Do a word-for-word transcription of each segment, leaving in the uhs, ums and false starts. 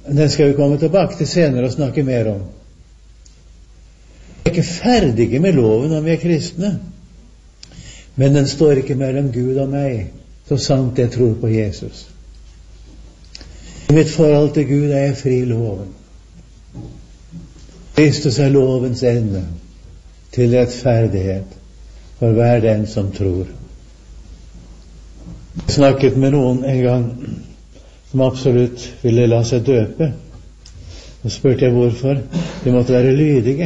Den skal vi komme tilbake til senere og snakke mer om. Vi er ikke ferdige med loven om vi er kristne, men den står ikke mellom Gud og meg, så sant jeg tror på Jesus. I mitt forhold til Gud er jeg fri loven. Kristus er lovens ende til rettferdighet for hver den som tror. Jeg snakket med noen en gang som absolutt ville la seg døpe. Så spurte jeg hvorfor. De måtte være lydige.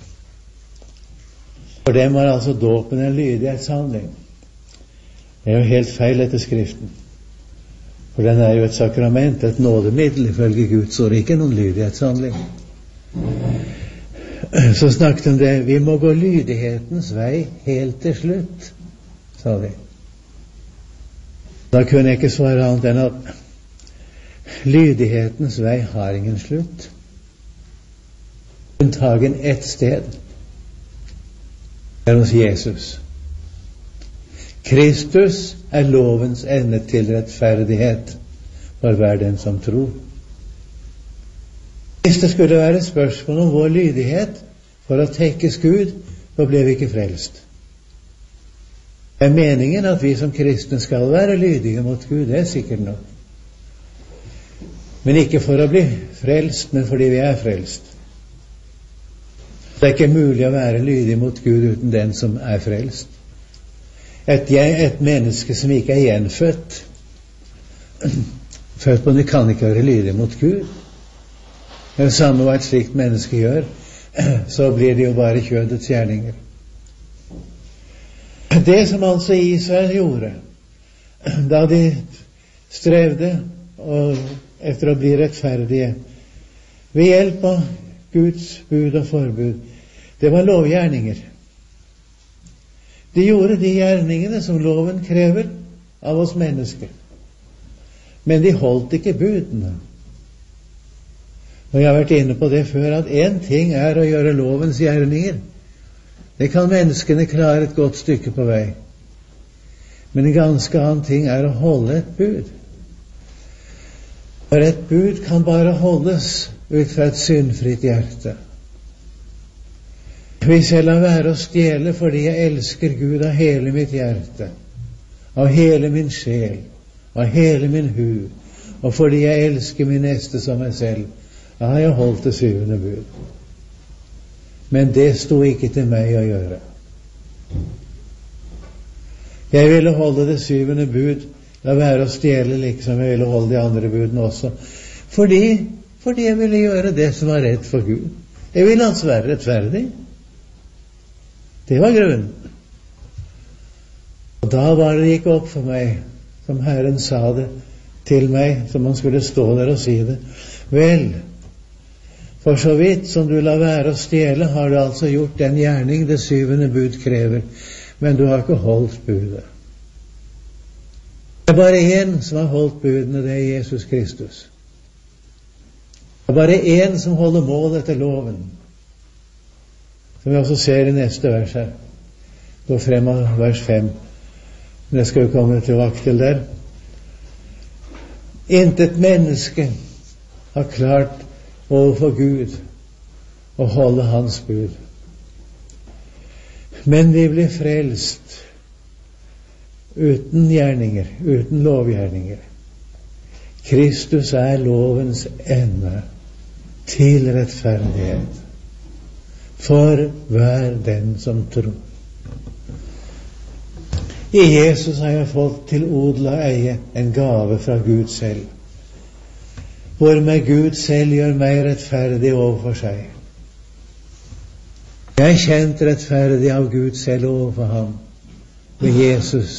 For dem var altså dåpen en lydighetshandling. Det er jo helt feil etter Skriften. For den er jo et sakrament, et nådemiddel ifølge Gud, så det er ikke noen lydighetshandling. Så snakket om det. Vi må gå lydighetens vei helt til slutt, sa de. Da kunne jeg ikke svare annet enn at lydighetens vei har ingen slutt. Unntagen ett sted. Det er hos Jesus. Kristus er lovens ende til rettferdighet for hver den som tror. Hvis det skulle være et spørsmål om vår lydighet for å tekkes Gud, så ble vi ikke frelst. Det er meningen at vi som kristne skal være lydige mot Gud, det er sikkert nok. Men ikke for å bli frelst, men fordi vi er frelst. Det er ikke mulig å være lydig mot Gud uten den som er frelst. Et, et menneske som ikke er gjenfødt, født på det, kan ikke være lydig mot Gud. Det er samme hva et slikt menneske gjør, så blir det jo bare kjødets gjerninger. Det som altså Israel gjorde, da de strevde og etter å bli rettferdige, ved hjelp av Guds bud og forbud, det var lovgjerninger. De gjorde de gjerningene som loven krever av oss mennesker. Men de holdt ikke budene. Og jeg har vært inne på det før, at en ting er å gjøre lovens gjerninger. Det kan menneskene klare et godt stykke på vei. Men en ganske annen ting er å holde et bud. For et bud kan bare holdes ut fra et syndfritt hjerte. Hvis jeg lar være å stjele fordi jeg elsker Gud av hele mitt hjerte, av hele min sjel, av hele min hu, og fordi jeg elsker min neste som meg selv, da har jeg holdt det syvende bud. Men det sto ikke til meg å gjøre. Jeg ville holde det syvende bud, la være å stjele liksom jeg ville holde de andre budene også, fordi, fordi jeg ville gjøre det som var rett for Gud. Jeg ville altså være rettferdig. Det var grunnen. Og da var det ikke opp for meg, som Herren sa det til meg, som han skulle stå der og si det. Vel, for så vidt som du lar være å stjele, har du altså gjort den gjerning det syvende bud krever, men du har ikke holdt budet. Det er bare én som har holdt budene, det er Jesus Kristus. Det er bare én som holder mål etter loven, som vi også ser i neste vers her. Gå frem av vers fem. Men det skal vi komme tilbake til der. Intet menneske har klart overfor Gud å holde hans bud. Men vi blir frelst uten gjerninger, uten lovgjerninger. Kristus er lovens ende til rettferdighet for hver den som tror. I Jesus har jeg fått til odel og eie en gave fra Gud selv, hvormed Gud selv gjør meg rettferdig overfor seg. Jeg er kjent rettferdig av Gud selv overfor ham, med Jesus.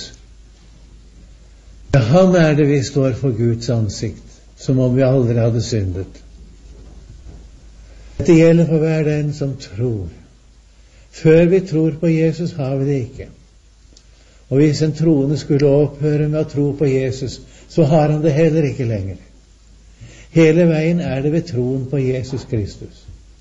Med ham er det vi står for Guds ansikt, som om vi aldri hadde syndet. Dette gjelder for hver den som tror. Før vi tror på Jesus, har vi det ikke. Og hvis en troende skulle opphøre med å tro på Jesus, så har han det heller ikke lenger. Hele veien er det ved troen på Jesus Kristus.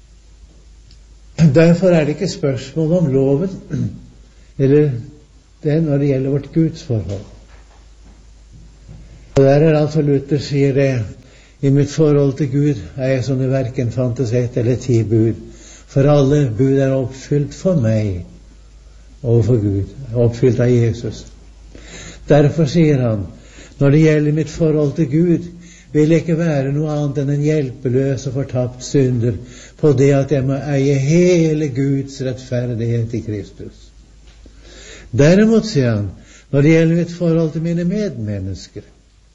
Derfor er det ikke spørsmål om loven, eller det når det gjelder vårt gudsforhold. Og der er altså Luther sier det, I mitt forhold til Gud er jeg som det hverken fantes ett eller ti bud, for alle bud er oppfylt for meg overfor Gud, oppfylt av Jesus. Derfor sier han, når det gjelder mitt forhold til Gud, vil jeg ikke være noe annet enn en hjelpeløs og fortapt synder på det at jeg må eie hele Guds rettferdighet i Kristus. Derimot, sier han, når det gjelder mitt forhold til mine medmennesker,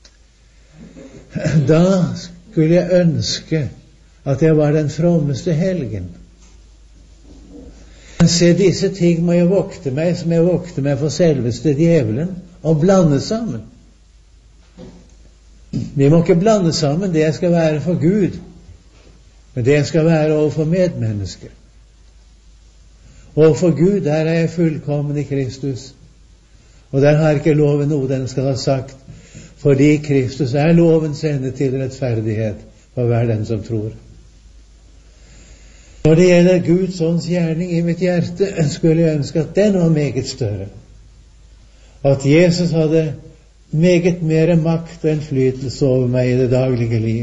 da skulle jeg ønske at jeg var den frommeste helgen. Men se, disse ting må jeg vokte meg som jeg vokte meg for selveste djevelen, og blande sammen. Vi må ikke blande sammen det jeg skal være for Gud, men det jeg skal være overfor medmennesker. Overfor Gud, der er jeg fullkommen i Kristus, og der har ikke loven noe den skal ha sagt, fordi Kristus er lovens ende til rettferdighet for hver den som tror. Når det gjelder Guds ånds gjerning i mitt hjerte, skulle jeg ønske at den var meget større. At Jesus hadde meget mer makt og innflytelse over meg i det daglige liv.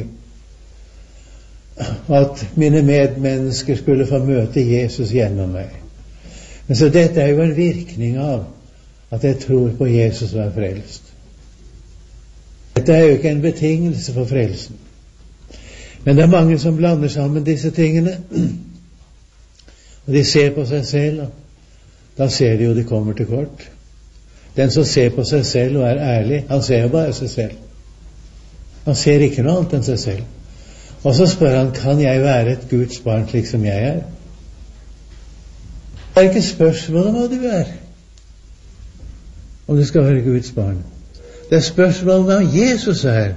At mine medmennesker skulle få møte Jesus gjennom meg. Men så dette er jo en virkning av at jeg tror på Jesus og er frelst. Dette er jo ikke en betingelse for frelsen. Men det er mange som blander sammen disse tingene, og de ser på seg selv, og da ser de jo de kommer til kort. Den som ser på seg selv og er ærlig, han ser jo bare seg selv. Han ser ikke noe annet enn seg selv. Og så spør han, kan jeg være et Guds barn slik som jeg er? Det er ikke spørsmål om hva du er, om du skal være Guds barn. Det er spørsmål om hva Jesus er,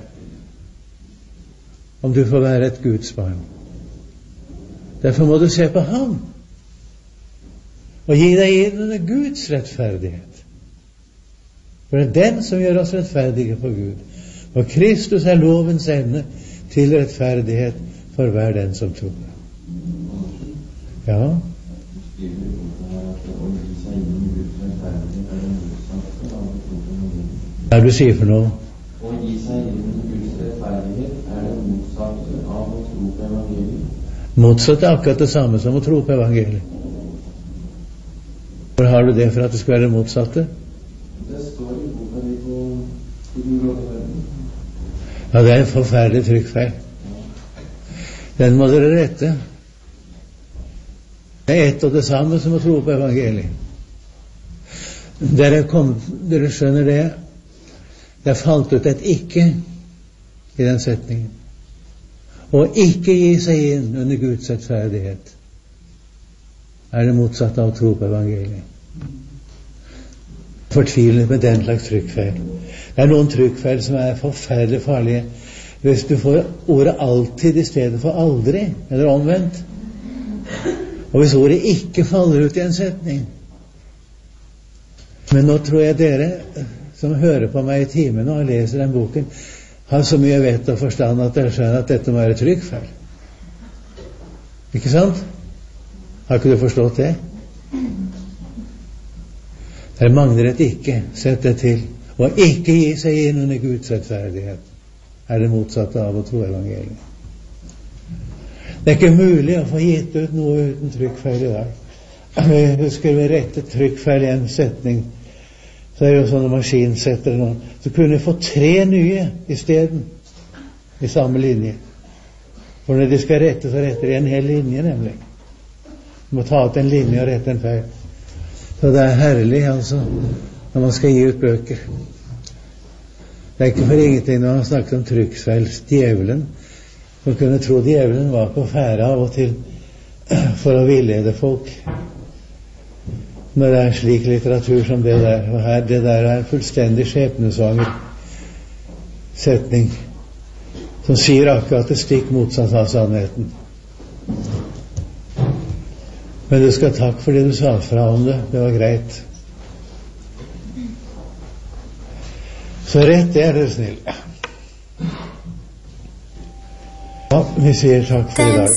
om du får være et Guds barn. Derfor må du se på ham, og gi deg inn under Guds rettferdighet. For det er den som gjør oss rettferdige for Gud. Og Kristus er lovens ende til rettferdighet for hver den som tror. Ja. Hva er det du sier for noe? Å gi seg inn i Guds rettferdighet er det motsatte av å tro på evangeliet. Motsatt er akkurat det samme som å tro på evangeliet. Hvor har du det for at det skal være det motsatte? Det står i boka di på Den grådige verden. Ja, det er en forferdelig trykkfeil. Den må dere rette. Det er ett og det samme som å tro på evangeliet. Dere, kom, dere skjønner det. Det falt ut et ikke i den setningen. Og ikke gi seg inn under Guds rettferdighet er det motsatte av å tro på evangeliet. Fortvilet med den slags trykkfeil. Det er noen trykkfeil som er forferdelig farlige. Hvis du får ordet alltid i stedet for aldri, eller omvendt. Og hvis ordet ikke faller ut i en setning. Men nå tror jeg dere som hører på meg i timen og leser den boken, har så mye vett og forstand at dere skjønner at dette må være trykkfeil. Ikke sant? Har ikke du forstått det? Der mangler et ikke. Sett det til. Og ikke gi seg inn under Guds rettferdighet er det motsatte av å tro evangeliet. Det er ikke mulig å få gitt ut noe uten trykkfeil i dag. Jeg husker vi rettet trykkfeil i en setning. Så er det jo sånne maskinsettere nå. Så kunne vi få tre nye i stedet i samme linje. For når de skal rette, så retter de en hel linje nemlig. Du må ta ut en linje og rette en feil. Så det er herlig, altså, når man skal gi ut bøker. Det er ikke for ingenting når man snakker om trykkfeil. Djevelen, man kunne tro djevelen var på ferde av og til for å villede folk. Når det er slik litteratur som det der, og her, det der er fullstendig skjebnesvanger setning, som sier akkurat det stikk motsatt av sannheten. Men du skal takk for det du sa fra om det. Det var greit. Så rett er dere snill. Ja, vi sier takk for i dag.